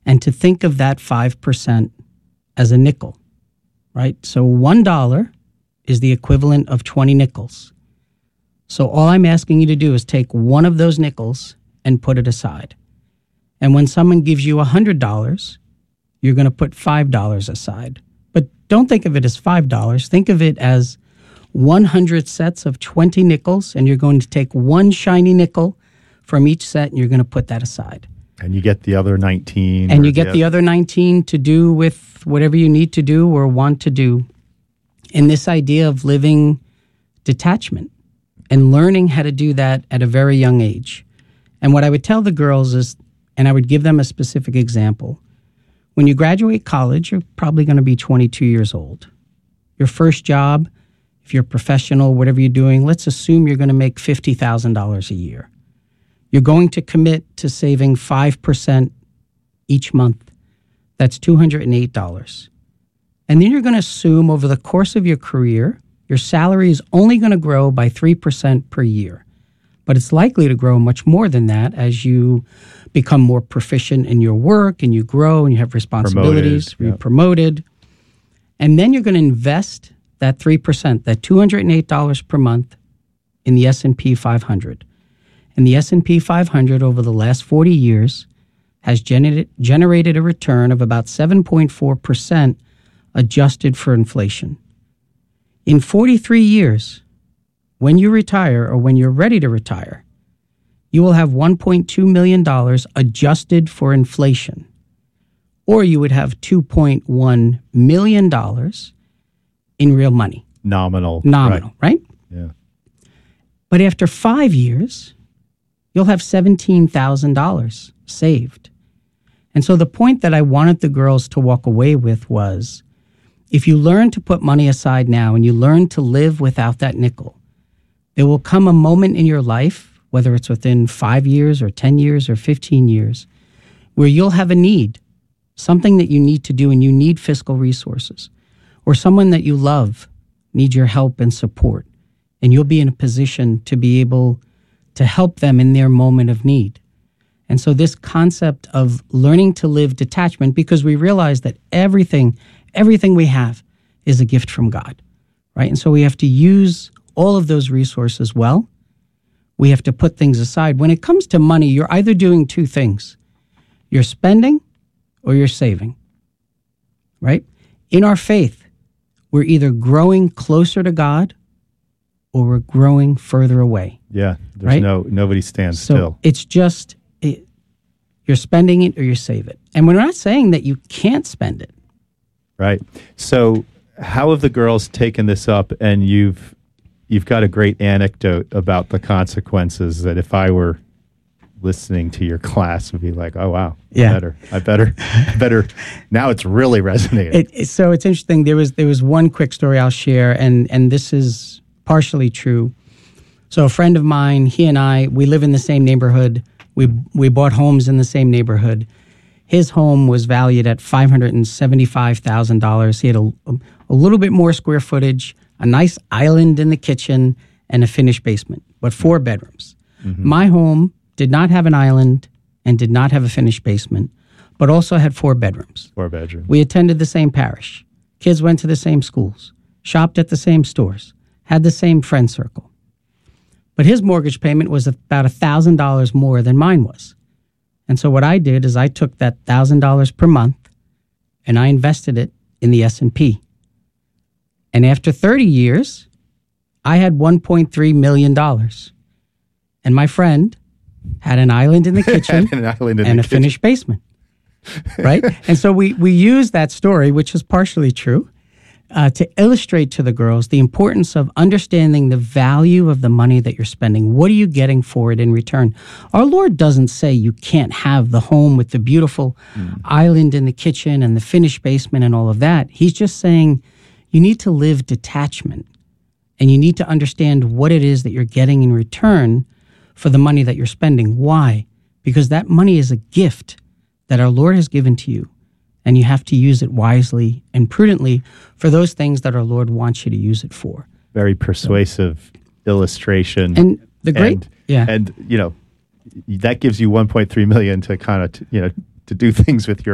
and to think of that 5% as a nickel, right? So $1 is the equivalent of 20 nickels. So all I'm asking you to do is take one of those nickels and put it aside. And when someone gives you $100, you're going to put $5 aside. But don't think of it as $5. Think of it as 100 sets of 20 nickels, and you're going to take one shiny nickel from each set, and you're going to put that aside. And you get the other 19. And you get the other 19 to do with whatever you need to do or want to do. In this idea of living detachment and learning how to do that at a very young age. And what I would tell the girls is, and I would give them a specific example. When you graduate college, you're probably going to be 22 years old. Your first job, if you're professional, whatever you're doing, let's assume you're going to make $50,000 a year. You're going to commit to saving 5% each month. That's $208. And then you're going to assume over the course of your career, your salary is only going to grow by 3% per year. But it's likely to grow much more than that as you become more proficient in your work and you grow and you have responsibilities, you're promoted. And then you're going to invest that 3%, that $208 per month in the S&P 500. And the S&P 500 over the last 40 years has generated a return of about 7.4% adjusted for inflation. In 43 years, when you retire or when you're ready to retire, you will have $1.2 million adjusted for inflation. Or you would have $2.1 million in real money. Nominal, right? Yeah. But after 5 years, you'll have $17,000 saved. And so the point that I wanted the girls to walk away with was, if you learn to put money aside now and you learn to live without that nickel, there will come a moment in your life, whether it's within 5 years or 10 years or 15 years, where you'll have a need, something that you need to do and you need fiscal resources, or someone that you love needs your help and support, and you'll be in a position to be able to help them in their moment of need. And so this concept of learning to live detachment, because we realize that everything we have is a gift from God, right? And so we have to use all of those resources well. We have to put things aside. When it comes to money, you're either doing two things. You're spending or you're saving, right? In our faith, we're either growing closer to God or we're growing further away. Yeah, there's right? Nobody stands still. It's just, you're spending it or you save it. And we're not saying that you can't spend it. Right. So how have the girls taken this up? And you've got a great anecdote about the consequences that if I were listening to your class would be like, oh, wow, I better. Now it's really resonating. So it's interesting. There was one quick story I'll share, and this is partially true. So a friend of mine, he and I, we live in the same neighborhood. We bought homes in the same neighborhood. His home was valued at $575,000. He had a little bit more square footage, a nice island in the kitchen, and a finished basement, but 4 bedrooms. Mm-hmm. My home did not have an island and did not have a finished basement, but also had 4 bedrooms. 4 bedrooms. We attended the same parish. Kids went to the same schools, shopped at the same stores, had the same friend circle. But his mortgage payment was about $1,000 more than mine was. And so what I did is I took that $1,000 per month and I invested it in the S&P. And after 30 years, I had $1.3 million. And my friend had an island in the kitchen and a finished basement. Right? And so we use that story, which is partially true, to illustrate to the girls the importance of understanding the value of the money that you're spending. What are you getting for it in return? Our Lord doesn't say you can't have the home with the beautiful island in the kitchen and the finished basement and all of that. He's just saying you need to live detachment and you need to understand what it is that you're getting in return for the money that you're spending. Why? Because that money is a gift that our Lord has given to you. And you have to use it wisely and prudently for those things that our Lord wants you to use it for. Very persuasive illustration. And the great, and that gives you $1.3 million to kind of, to do things with your